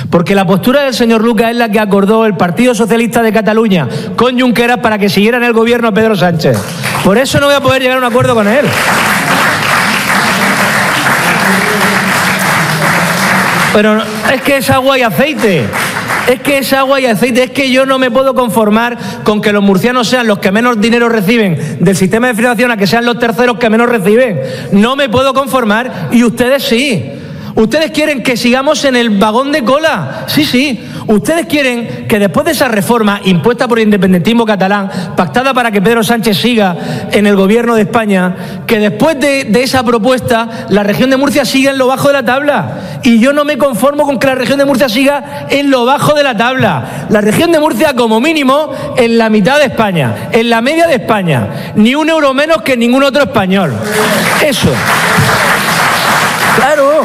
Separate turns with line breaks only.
Porque la postura del señor Lucas es la que acordó el Partido Socialista de Cataluña con Junqueras para que siguiera en el gobierno Pedro Sánchez. Por eso no voy a poder llegar a un acuerdo con él. Pero es que es agua y aceite. Es que es agua y aceite. Es que yo no me puedo conformar con que los murcianos sean los que menos dinero reciben del sistema de financiación a que sean los terceros que menos reciben. No me puedo conformar y ustedes sí. Ustedes quieren que sigamos en el vagón de cola. Sí, sí. Ustedes quieren que después de esa reforma impuesta por el independentismo catalán, pactada para que Pedro Sánchez siga en el gobierno de España, que después de esa propuesta la región de Murcia siga en lo bajo de la tabla. Y yo no me conformo con que la región de Murcia siga en lo bajo de la tabla. La región de Murcia, como mínimo, en la mitad de España, en la media de España. Ni un euro menos que ningún otro español. Eso. Claro.